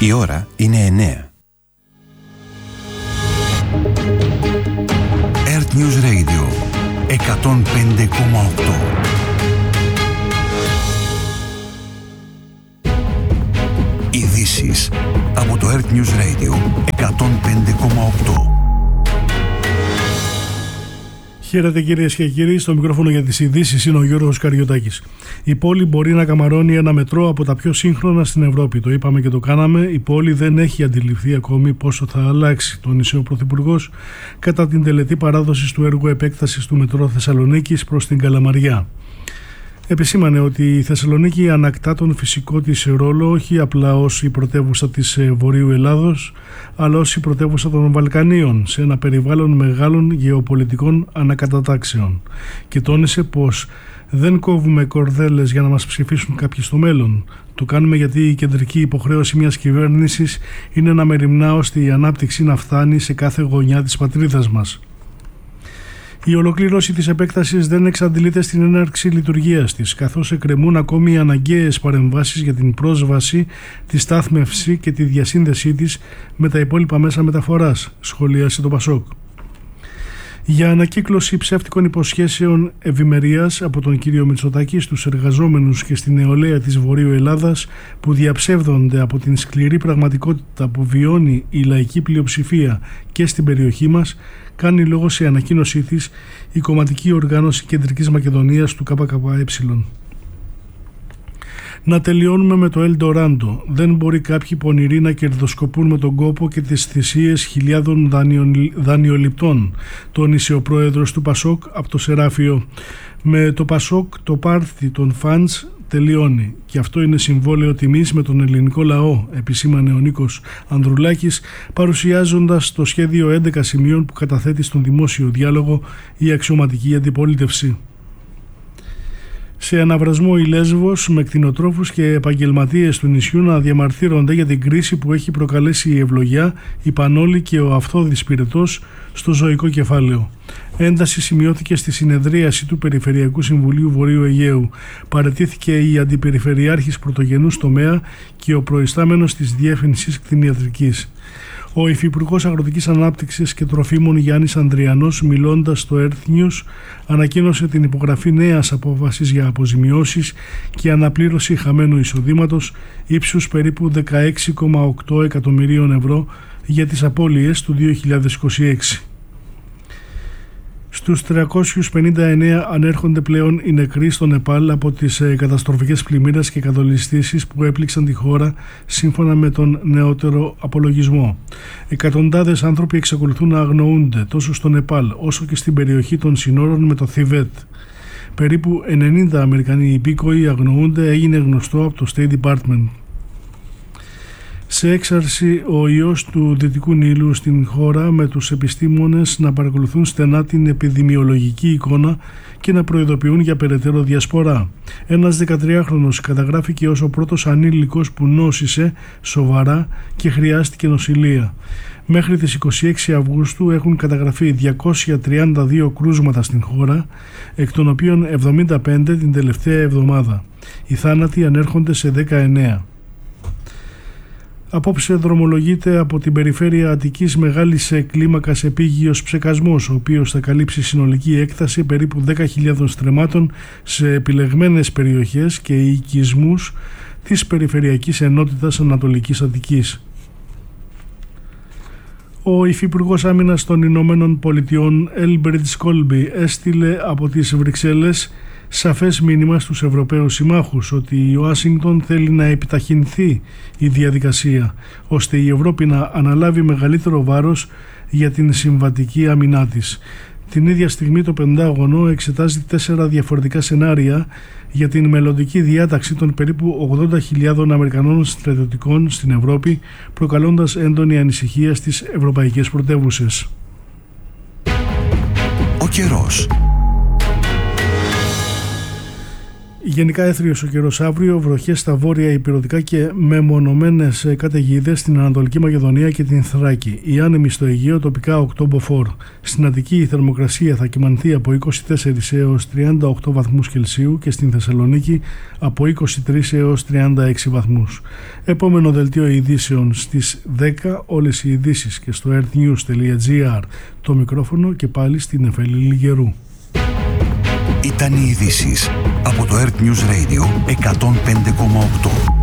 Η ώρα είναι 9. Earth News Radio 105,8. Ειδήσεις από το Earth News Radio 105,8. Χαίρετε κυρίες και κύριοι, στο μικρόφωνο για τις ειδήσεις είναι ο Γιώργος Καριωτάκης. Η πόλη μπορεί να καμαρώνει ένα μετρό από τα πιο σύγχρονα στην Ευρώπη. Το είπαμε και το κάναμε. Η πόλη δεν έχει αντιληφθεί ακόμη πόσο θα αλλάξει, τόνισε ο Πρωθυπουργός κατά την τελετή παράδοσης του έργου επέκτασης του μετρό Θεσσαλονίκης προς την Καλαμαριά. Επισήμανε ότι η Θεσσαλονίκη ανακτά τον φυσικό της ρόλο όχι απλά ως η πρωτεύουσα της Βορείου Ελλάδος, αλλά ως η πρωτεύουσα των Βαλκανίων, σε ένα περιβάλλον μεγάλων γεωπολιτικών ανακατατάξεων. Και τόνισε πως δεν κόβουμε κορδέλες για να μας ψηφίσουν κάποιοι στο μέλλον. Το κάνουμε γιατί η κεντρική υποχρέωση μιας κυβέρνησης είναι να μεριμνά ώστε η ανάπτυξη να φτάνει σε κάθε γωνιά της πατρίδας μας. Η ολοκλήρωση της επέκτασης δεν εξαντλείται στην έναρξη λειτουργίας της, καθώς εκκρεμούν ακόμη οι αναγκαίες παρεμβάσεις για την πρόσβαση, τη στάθμευση και τη διασύνδεσή της με τα υπόλοιπα μέσα μεταφοράς, σχολίασε το Πασόκ. Για ανακύκλωση ψεύτικων υποσχέσεων ευημερίας από τον κύριο Μητσοτάκη στους εργαζόμενους και στην νεολαία της Βορείου Ελλάδας που διαψεύδονται από την σκληρή πραγματικότητα που βιώνει η λαϊκή πλειοψηφία και στην περιοχή μας, κάνει λόγο σε ανακοίνωσή της η κομματική οργάνωση Κεντρικής Μακεδονίας του ΚΚΕ. Να τελειώνουμε με το Ελντοράντο. Δεν μπορεί κάποιοι πονηροί να κερδοσκοπούν με τον κόπο και τις θυσίες χιλιάδων δανειοληπτών, τόνισε ο πρόεδρος του Πασόκ από το Σεράφιο. Με το Πασόκ το πάρτι των φαντς τελειώνει και αυτό είναι συμβόλαιο τιμής με τον ελληνικό λαό, επισήμανε ο Νίκος Ανδρουλάκης, παρουσιάζοντας το σχέδιο 11 σημείων που καταθέτει στον δημόσιο διάλογο η αξιωματική αντιπολίτευση. Σε αναβρασμό η Λέσβος, με κτηνοτρόφους και επαγγελματίες του νησιού να διαμαρτύρονται για την κρίση που έχει προκαλέσει η ευλογιά, η πανόλη και ο αυθώδης πυρετός στο ζωικό κεφάλαιο. Ένταση σημειώθηκε στη συνεδρίαση του Περιφερειακού Συμβουλίου Βορείου Αιγαίου. Παραιτήθηκε η Αντιπεριφερειάρχης Πρωτογενούς Τομέα και ο προϊστάμενος της Διεύθυνσης Κτηνιατρικής. Ο Υφυπουργός Αγροτικής Ανάπτυξης και Τροφίμων Γιάννης Ανδριανός, μιλώντας στο Earth News, ανακοίνωσε την υπογραφή νέας απόφασης για αποζημιώσεις και αναπλήρωση χαμένου εισοδήματος ύψους περίπου 16,8 εκατομμυρίων ευρώ για τις απώλειες του 2026. Στους 359 ανέρχονται πλέον οι νεκροί στο Νεπάλ από τις καταστροφικές πλημμύρες και κατολιστήσεις που έπληξαν τη χώρα σύμφωνα με τον νεότερο απολογισμό. Εκατοντάδες άνθρωποι εξακολουθούν να αγνοούνται τόσο στο Νεπάλ όσο και στην περιοχή των συνόρων με το Θιβέτ. Περίπου 90 Αμερικανοί υπήκοοι αγνοούνται, έγινε γνωστό από το State Department. Σε έξαρση ο ιός του Δυτικού Νείλου στην χώρα, με τους επιστήμονες να παρακολουθούν στενά την επιδημιολογική εικόνα και να προειδοποιούν για περαιτέρω διασπορά. Ένας 13χρονος καταγράφηκε ως ο πρώτος ανήλικος που νόσησε σοβαρά και χρειάστηκε νοσηλεία. Μέχρι τις 26 Αυγούστου έχουν καταγραφεί 232 κρούσματα στην χώρα, εκ των οποίων 75 την τελευταία εβδομάδα. Οι θάνατοι ανέρχονται σε 19. Απόψε δρομολογείται από την περιφέρεια Αττικής μεγάλης κλίμακας επίγειος ψεκασμός, ο οποίος θα καλύψει συνολική έκταση περίπου 10.000 στρεμμάτων σε επιλεγμένες περιοχές και οικισμούς της Περιφερειακής Ενότητας Ανατολικής Αττικής. Ο Υφυπουργός Άμυνας των Ηνωμένων Πολιτειών Έλμπριτς Κόλμπι έστειλε από τις Βρυξέλλες σαφές μήνυμα στους Ευρωπαίους συμμάχους ότι η Ουάσιγκτον θέλει να επιταχυνθεί η διαδικασία ώστε η Ευρώπη να αναλάβει μεγαλύτερο βάρος για την συμβατική άμυνά της. Την ίδια στιγμή το Πεντάγωνο εξετάζει 4 διαφορετικά σενάρια για την μελλοντική διάταξη των περίπου 80.000 Αμερικανών στρατιωτικών στην Ευρώπη, προκαλώντας έντονη ανησυχία στις ευρωπαϊκές πρωτεύουσες. Ο καιρός. Γενικά έθριος ο καιρός αύριο, βροχές στα βόρεια ηπειρωτικά και μεμονωμένες καταιγίδες στην Ανατολική Μακεδονία και την Θράκη. Οι άνεμοι στο Αιγαίο τοπικά 8 μποφόρ. Στην Αττική η θερμοκρασία θα κυμανθεί από 24 έως 38 βαθμούς Κελσίου και στην Θεσσαλονίκη από 23 έως 36 βαθμούς. Επόμενο δελτίο ειδήσεων στις 10, όλες οι ειδήσεις και στο earthnews.gr. Το μικρόφωνο και πάλι στην Εφέλη Λιγερού. Ήταν οι ειδήσεις από το Earth News Radio 105,8.